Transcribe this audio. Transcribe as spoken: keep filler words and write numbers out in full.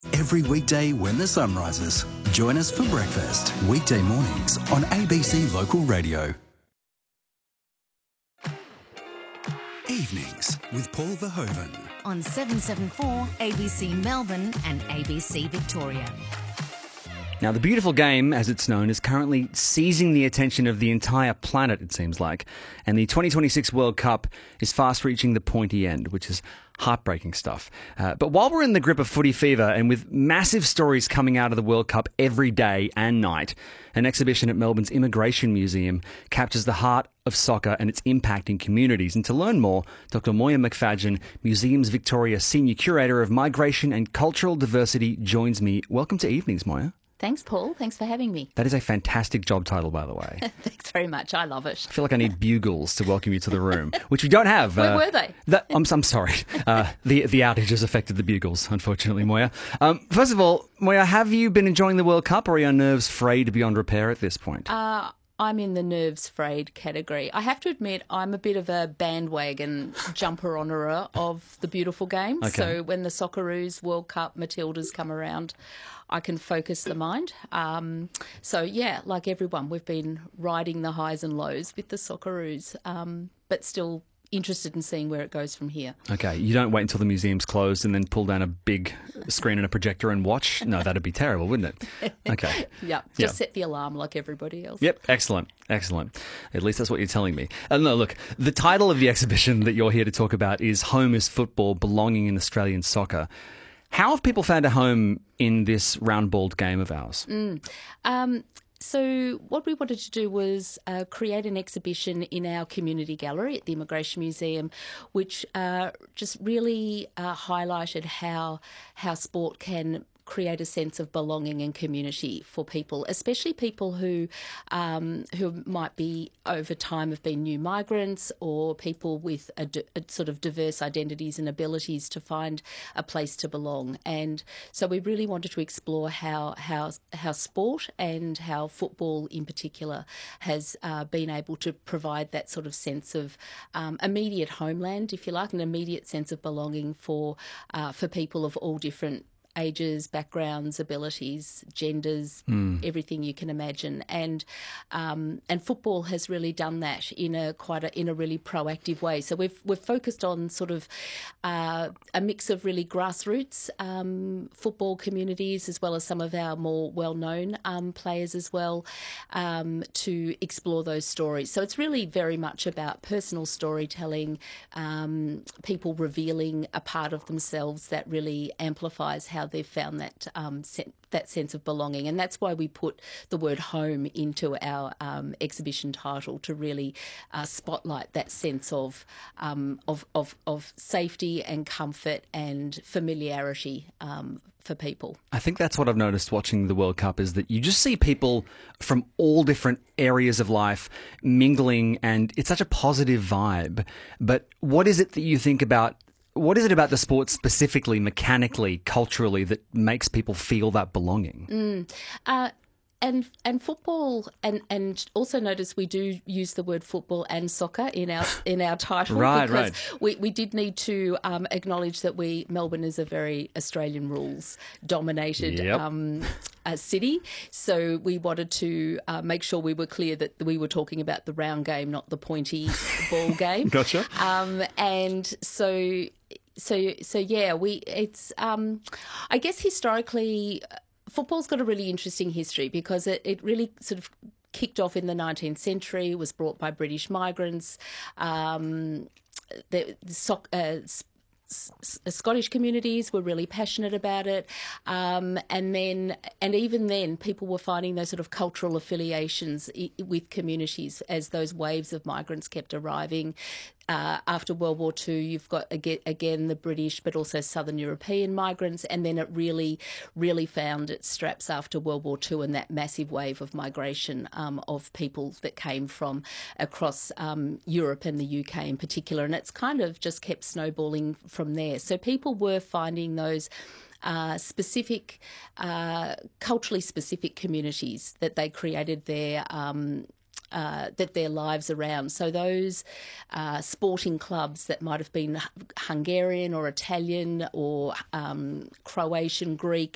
Every weekday when the sun rises, join us for breakfast. Weekday mornings on A B C Local Radio. Evenings with Paul Verhoeven. On seven seventy-four, A B C Melbourne and A B C Victoria. Now, the beautiful game, as it's known, is currently seizing the attention of the entire planet, it seems like. And the twenty twenty-six World Cup is fast reaching the pointy end, which is heartbreaking stuff. Uh, but while we're in the grip of footy fever and with massive stories coming out of the World Cup every day and night, an exhibition at Melbourne's Immigration Museum captures the heart of soccer and its impact in communities. And to learn more, Doctor Moya McFadyen, Museums Victoria Senior Curator of Migration and Cultural Diversity, joins me. Welcome to Evenings, Moya. Thanks, Paul. Thanks for having me. That is a fantastic job title, by the way. Thanks very much. I love it. I feel like I need bugles to welcome you to the room, which we don't have. Where uh, were they? That, I'm, I'm sorry. Uh, the the outage has affected the bugles, unfortunately, Moya. Um, first of all, Moya, have you been enjoying the World Cup, or are your nerves frayed beyond repair at this point? Uh, I'm in the nerves frayed category. I have to admit, I'm a bit of a bandwagon jumper honourer of the beautiful game. Okay. So when the Socceroos World Cup Matildas come around, I can focus the mind. Um, so, yeah, like everyone, we've been riding the highs and lows with the Socceroos, um, but still interested in seeing where it goes from here. Okay, you don't wait until the museum's closed and then pull down a big screen and a projector and watch? No, that'd be terrible, wouldn't it? Okay. Yeah, just Yeah. set the alarm like everybody else. Yep, excellent, excellent. At least that's what you're telling me. Uh, no, look, the title of the exhibition that you're here to talk about is Home is Football, Belonging in Australian Soccer. How have people found a home in this round-balled game of ours? Mm. Um, so what we wanted to do was uh, create an exhibition in our community gallery at the Immigration Museum, which uh, just really uh, highlighted how how sport can create a sense of belonging and community for people, especially people who um, who might be over time have been new migrants or people with a, a sort of diverse identities and abilities to find a place to belong. And so we really wanted to explore how how how sport and how football in particular has uh, been able to provide that sort of sense of um, immediate homeland, if you like, an immediate sense of belonging for uh, for people of all different ages, backgrounds, abilities, genders, mm. everything you can imagine, and um, and football has really done that in a quite a in a really proactive way. So we've we've focused on sort of uh, a mix of really grassroots um, football communities as well as some of our more well-known um, players as well um, to explore those stories. So it's really very much about personal storytelling, um, people revealing a part of themselves that really amplifies how they've found that um, sen- that sense of belonging. And that's why we put the word home into our um, exhibition title, to really uh, spotlight that sense of, um, of, of, of safety and comfort and familiarity um, for people. I think that's what I've noticed watching the World Cup, is that you just see people from all different areas of life mingling, and it's such a positive vibe. But what is it that you think about What is it about the sport specifically, mechanically, culturally, that makes people feel that belonging? Mm. Uh, and and football, and, and also notice we do use the word football and soccer in our in our title. Right, because right. We, we did need to um, acknowledge that we Melbourne is a very Australian rules dominated Yep. um, uh, city, so we wanted to uh, make sure we were clear that we were talking about the round game, not the pointy ball game. Gotcha. Um, and so. So, so yeah, we it's um, I guess historically, football's got a really interesting history because it, it really sort of kicked off in the nineteenth century, was brought by British migrants. Um, the, the soc- uh, Scottish communities were really passionate about it, um, and then and even then people were finding those sort of cultural affiliations I- with communities as those waves of migrants kept arriving. Uh, after World War Two, you've got again, again the British, but also Southern European migrants, and then it really, really found its straps after World War Two and that massive wave of migration um, of people that came from across um, Europe and the U K in particular, and it's kind of just kept snowballing from there. So people were finding those Uh, specific, uh, culturally specific communities that they created their um, uh, that their lives around. So those uh, sporting clubs that might have been Hungarian or Italian or um, Croatian, Greek,